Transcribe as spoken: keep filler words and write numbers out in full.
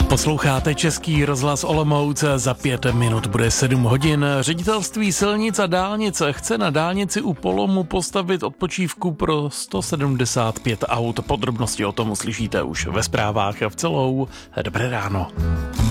Posloucháte Český rozhlas Olomouc, za pět minut bude sedm hodin. Ředitelství silnic a dálnic chce na dálnici u Polomu postavit odpočívku pro sto sedmdesát pět aut. Podrobnosti o tom uslyšíte už ve zprávách v celou. Dobré ráno.